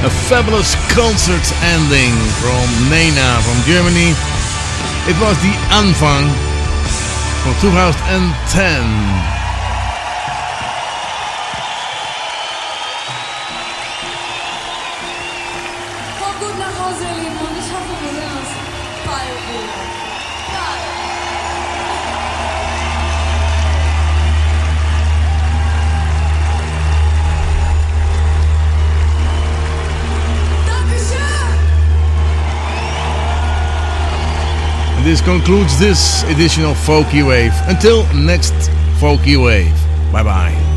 A fabulous concert ending from Nena from Germany. It was the Anfang from 2010. This concludes this edition of Folky Wave. Until next Folky Wave. Bye bye.